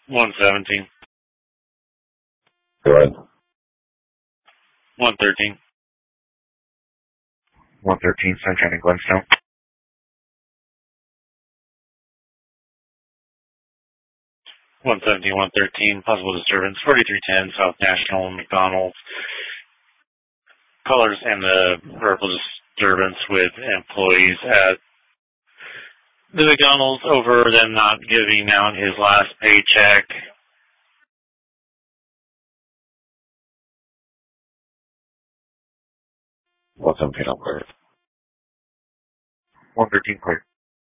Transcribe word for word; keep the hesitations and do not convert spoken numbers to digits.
one seventeen. Go ahead. one thirteen. one thirteen, Sunshine and Glenstone. one seventeen, one thirteen, possible disturbance, forty-three ten, South National, McDonald's. Callers and the verbal disturbance with employees at the McDonald's over them not giving out his last paycheck. one seventeen, I'll clear. one thirteen, clear.